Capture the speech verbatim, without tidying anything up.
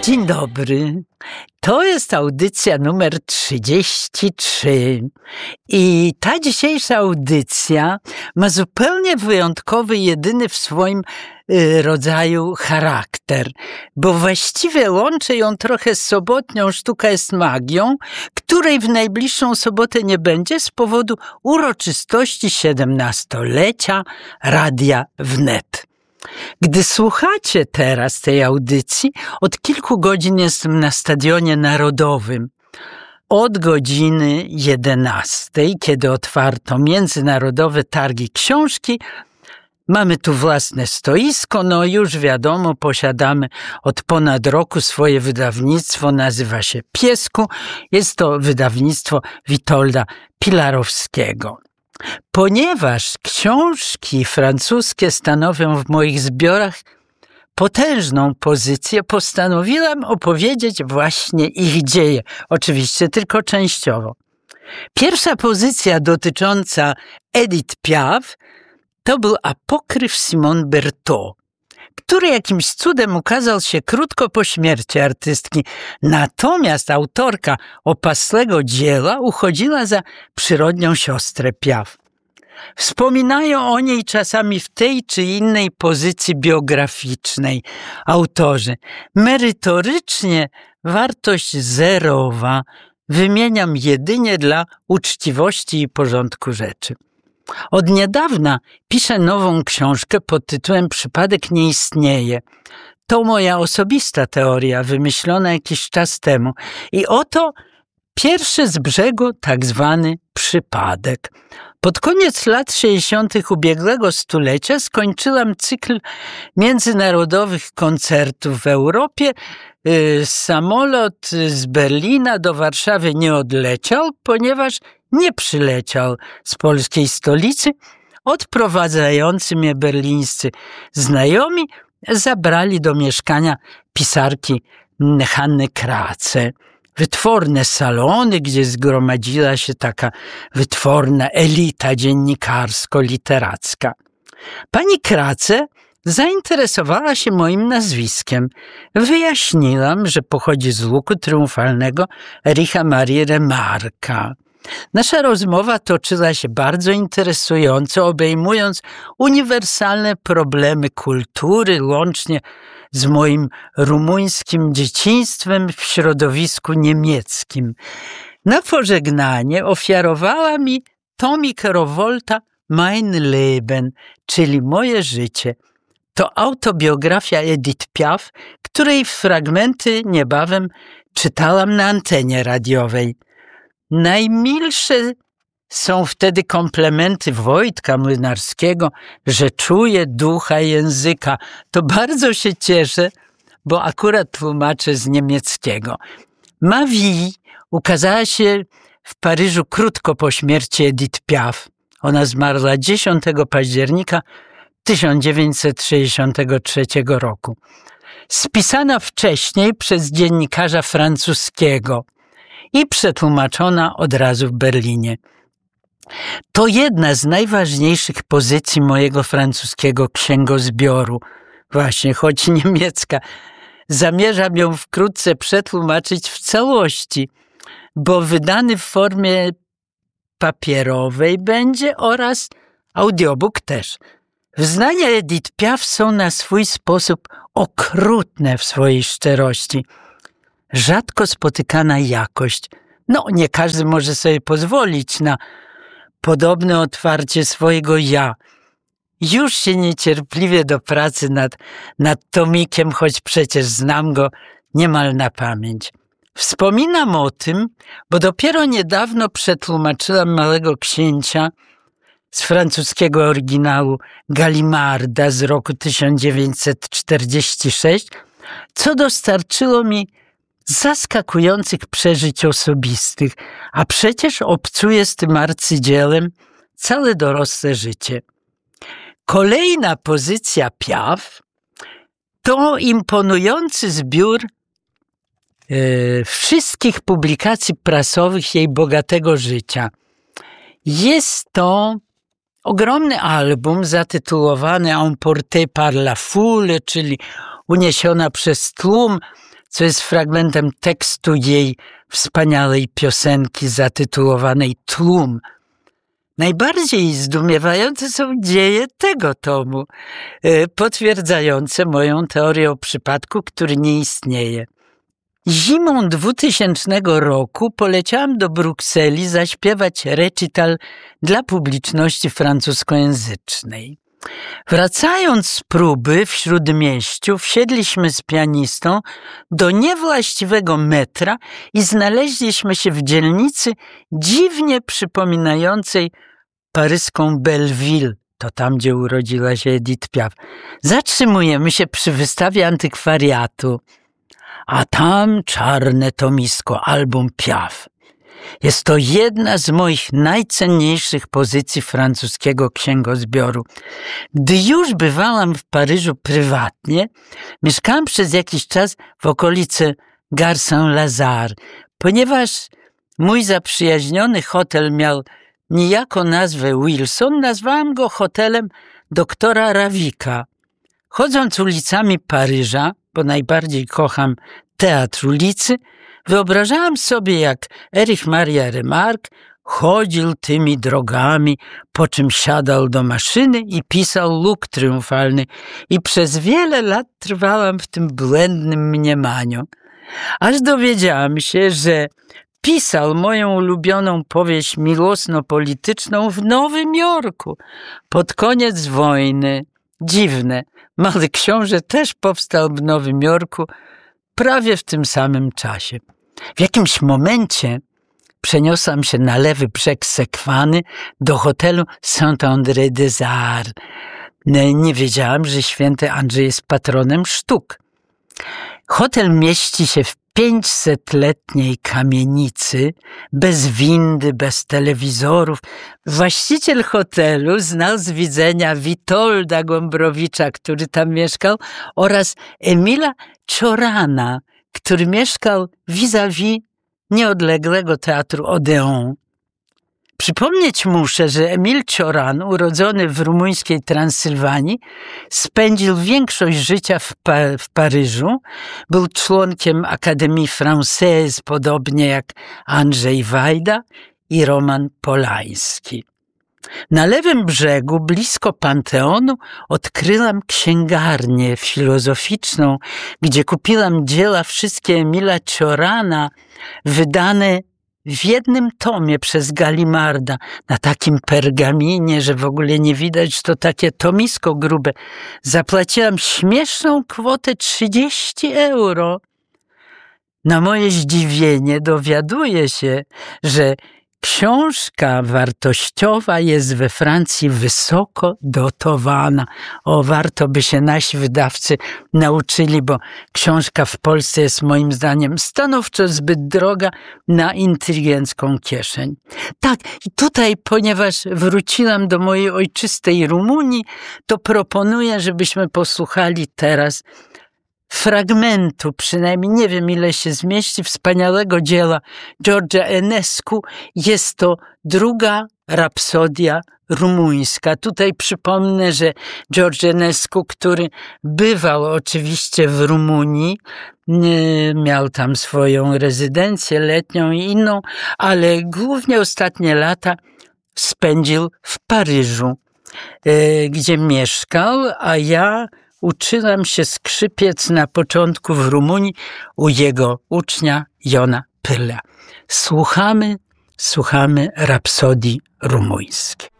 Dzień dobry. To jest audycja numer trzydzieści trzy i ta dzisiejsza audycja ma zupełnie wyjątkowy, jedyny w swoim y, rodzaju charakter, bo właściwie łączy ją trochę z sobotnią Sztuka jest magią, której w najbliższą sobotę nie będzie z powodu uroczystości siedemnastolecia Radia Wnet. Gdy słuchacie teraz tej audycji, od kilku godzin jestem na Stadionie Narodowym. Od godziny jedenastej, kiedy otwarto Międzynarodowe Targi Książki, mamy tu własne stoisko, no już wiadomo, posiadamy od ponad roku swoje wydawnictwo, nazywa się Piesku. Jest to wydawnictwo Witolda Pilarowskiego. Ponieważ książki francuskie stanowią w moich zbiorach potężną pozycję, postanowiłam opowiedzieć właśnie ich dzieje. Oczywiście tylko częściowo. Pierwsza pozycja dotycząca Edith Piaf to był apokryf Simone Berthaud, który jakimś cudem ukazał się krótko po śmierci artystki. Natomiast autorka opasłego dzieła uchodziła za przyrodnią siostrę Piaf. Wspominają o niej czasami w tej czy innej pozycji biograficznej autorzy. Merytorycznie wartość zerowa, wymieniam jedynie dla uczciwości i porządku rzeczy. Od niedawna piszę nową książkę pod tytułem Przypadek nie istnieje. To moja osobista teoria, wymyślona jakiś czas temu. I oto pierwszy z brzegu tak zwany przypadek. Pod koniec lat sześćdziesiątych ubiegłego stulecia skończyłam cykl międzynarodowych koncertów w Europie. Samolot z Berlina do Warszawy nie odleciał, ponieważ nie przyleciał z polskiej stolicy. Odprowadzający mnie berlińscy znajomi zabrali do mieszkania pisarki Hanny Krace. Wytworne salony, gdzie zgromadziła się taka wytworna elita dziennikarsko-literacka. Pani Krace zainteresowała się moim nazwiskiem. Wyjaśniłam, że pochodzi z łuku triumfalnego Ericha Marii Remarque'a. Nasza rozmowa toczyła się bardzo interesująco, obejmując uniwersalne problemy kultury, łącznie z moim rumuńskim dzieciństwem w środowisku niemieckim. Na pożegnanie ofiarowała mi tomik Rowolta Mein Leben, czyli Moje życie. To autobiografia Edith Piaf, której fragmenty niebawem czytałam na antenie radiowej. Najmilsze są wtedy komplementy Wojtka Młynarskiego, że czuje ducha języka. To bardzo się cieszę, bo akurat tłumaczę z niemieckiego. Ma Vie ukazała się w Paryżu krótko po śmierci Edith Piaf. Ona zmarła dziesiątego października tysiąc dziewięćset sześćdziesiątego trzeciego roku. Spisana wcześniej przez dziennikarza francuskiego i przetłumaczona od razu w Berlinie. To jedna z najważniejszych pozycji mojego francuskiego księgozbioru. Właśnie, choć niemiecka. Zamierzam ją wkrótce przetłumaczyć w całości, bo wydany w formie papierowej będzie oraz audiobook też. Wyznania Edith Piaf są na swój sposób okrutne w swojej szczerości. Rzadko spotykana jakość. No, nie każdy może sobie pozwolić na podobne otwarcie swojego ja. Już się niecierpliwie do pracy nad, nad tomikiem, choć przecież znam go niemal na pamięć. Wspominam o tym, bo dopiero niedawno przetłumaczyłam Małego Księcia z francuskiego oryginału Gallimarda z roku tysiąc dziewięćset czterdziestego szóstego, co dostarczyło mi zaskakujących przeżyć osobistych, a przecież obcuję z tym arcydziełem całe dorosłe życie. Kolejna pozycja Piaf to imponujący zbiór e, wszystkich publikacji prasowych jej bogatego życia. Jest to ogromny album zatytułowany Emporté par la foule, czyli uniesiona przez tłum, co jest fragmentem tekstu jej wspaniałej piosenki zatytułowanej Tłum. Najbardziej zdumiewające są dzieje tego tomu, potwierdzające moją teorię o przypadku, który nie istnieje. Zimą dwutysięcznego roku poleciałam do Brukseli zaśpiewać recital dla publiczności francuskojęzycznej. Wracając z próby w Śródmieściu, wsiedliśmy z pianistą do niewłaściwego metra i znaleźliśmy się w dzielnicy dziwnie przypominającej paryską Belleville. To tam, gdzie urodziła się Edith Piaf. Zatrzymujemy się przy wystawie antykwariatu, a tam czarne tomisko, album Piaf. Jest to jedna z moich najcenniejszych pozycji francuskiego księgozbioru. Gdy już bywałam w Paryżu prywatnie, mieszkałam przez jakiś czas w okolicy Gare Saint-Lazare, ponieważ mój zaprzyjaźniony hotel miał niejako nazwę Wilson, nazwałam go hotelem doktora Ravika. Chodząc ulicami Paryża, bo najbardziej kocham teatr ulicy, wyobrażałam sobie, jak Erich Maria Remarque chodził tymi drogami, po czym siadał do maszyny i pisał luk triumfalny i przez wiele lat trwałam w tym błędnym mniemaniu. Aż dowiedziałam się, że pisał moją ulubioną powieść miłosno-polityczną w Nowym Jorku pod koniec wojny. Dziwne, Mały Książę też powstał w Nowym Jorku prawie w tym samym czasie. W jakimś momencie przeniosłam się na lewy brzeg Sekwany do hotelu Saint-André-des-Arts. Nie wiedziałam, że święty Andrzej jest patronem sztuk. Hotel mieści się w pięćsetletniej kamienicy, bez windy, bez telewizorów. Właściciel hotelu znał z widzenia Witolda Gombrowicza, który tam mieszkał, oraz Emila Ciorana, który mieszkał vis-a-vis nieodległego teatru Odeon. Przypomnieć muszę, że Emil Cioran, urodzony w rumuńskiej Transylwanii, spędził większość życia w, pa- w Paryżu. Był członkiem Akademii Française, podobnie jak Andrzej Wajda i Roman Polański. Na lewym brzegu, blisko Panteonu, odkryłam księgarnię filozoficzną, gdzie kupiłam dzieła wszystkie Emila Ciorana, wydane w jednym tomie przez Gallimarda, na takim pergaminie, że w ogóle nie widać, to takie tomisko grube. Zapłaciłam śmieszną kwotę trzydzieści euro. Na moje zdziwienie dowiaduję się, że książka wartościowa jest we Francji wysoko dotowana. O, warto by się nasi wydawcy nauczyli, bo książka w Polsce jest moim zdaniem stanowczo zbyt droga na inteligencką kieszeń. Tak, i tutaj, ponieważ wróciłam do mojej ojczystej Rumunii, to proponuję, żebyśmy posłuchali teraz fragmentu, przynajmniej nie wiem ile się zmieści, wspaniałego dzieła George'a Enescu. Jest to druga rapsodia rumuńska. Tutaj przypomnę, że George Enescu, który bywał oczywiście w Rumunii, miał tam swoją rezydencję letnią i inną, ale głównie ostatnie lata spędził w Paryżu, gdzie mieszkał, a ja uczyłam się skrzypiec na początku w Rumunii u jego ucznia Jona Pyrla. Słuchamy, słuchamy rapsodii rumuńskiej.